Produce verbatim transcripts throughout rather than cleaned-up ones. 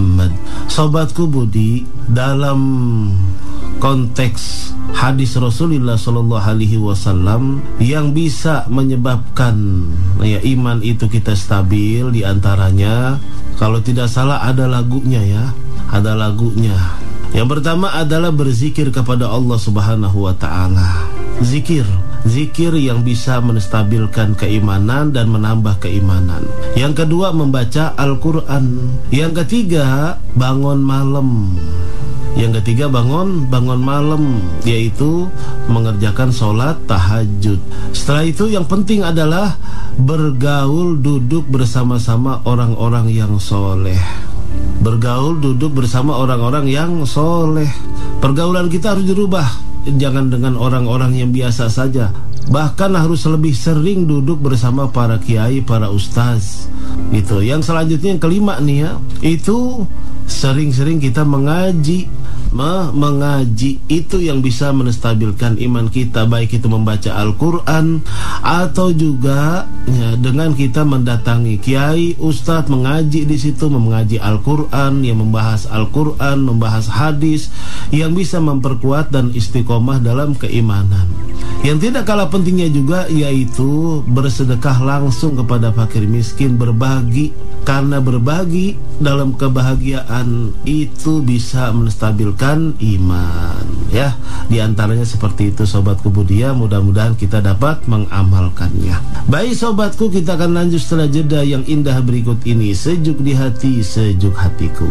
Muhammad. Sobatku Budi, dalam konteks hadis Rasulullah Shallallahu Alaihi Wasallam yang bisa menyebabkan ya iman itu kita stabil, diantaranya kalau tidak salah ada lagunya ya, ada lagunya. Yang pertama adalah berzikir kepada Allah Subhanahu Wa Taala. Zikir, zikir yang bisa menstabilkan keimanan dan menambah keimanan. Yang kedua membaca Al-Quran. Yang ketiga bangun malam. Yang ketiga bangun bangun malam, yaitu mengerjakan sholat tahajud. Setelah itu yang penting adalah bergaul, duduk bersama-sama orang-orang yang soleh. Bergaul, duduk bersama orang-orang yang soleh. Pergaulan kita harus dirubah. Jangan dengan orang-orang yang biasa saja. Bahkan harus lebih sering duduk bersama para kiai, para ustaz. Gitu. Yang selanjutnya yang kelima nih ya, itu sering-sering kita mengaji. Mengaji itu yang bisa menstabilkan iman kita, baik itu membaca Al-Quran atau juga ya, dengan kita mendatangi kiai, ustadz, mengaji di situ, mengaji Al-Quran, yang membahas Al-Quran, membahas hadis yang bisa memperkuat dan istiqomah dalam keimanan. Yang tidak kalah pentingnya juga yaitu bersedekah langsung kepada fakir miskin, berbagi, karena berbagi dalam kebahagiaan itu bisa menstabilkan iman ya. Di antaranya seperti itu sobatku Budia, mudah-mudahan kita dapat mengamalkannya. Baik sobatku, kita akan lanjut setelah jeda yang indah berikut ini. Sejuk di hati, sejuk hatiku.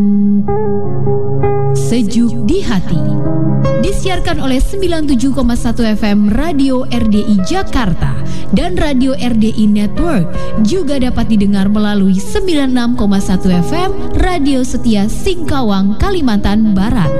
Sejuk di hati disiarkan oleh sembilan puluh tujuh koma satu F M Radio R D I Jakarta dan Radio R D I Network. Juga dapat didengar melalui sembilan puluh enam koma satu F M Radio Setia Singkawang, Kalimantan Barat.